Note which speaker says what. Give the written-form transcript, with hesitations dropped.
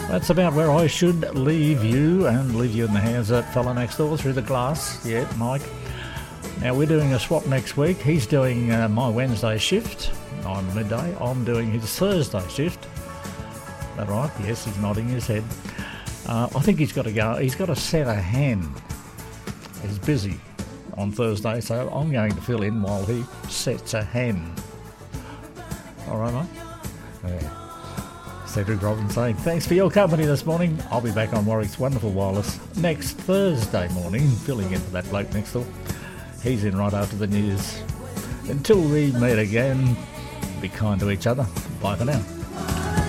Speaker 1: That's about where I should leave you and leave you in the hands of that fella next door through the glass. Yeah, Mike. Now, we're doing a swap next week. He's doing my Wednesday shift on midday. I'm doing his Thursday shift. Is that right? Yes, he's nodding his head. I think he's got to go. He's got to set a hen. He's busy on Thursday, so I'm going to fill in while he sets a hen. All right, mate? Yeah. Cedric Robbins saying, thanks for your company this morning. I'll be back on Warwick's Wonderful Wireless next Thursday morning, filling in for that bloke next door. He's in right after the news. Until we meet again, be kind to each other. Bye for now.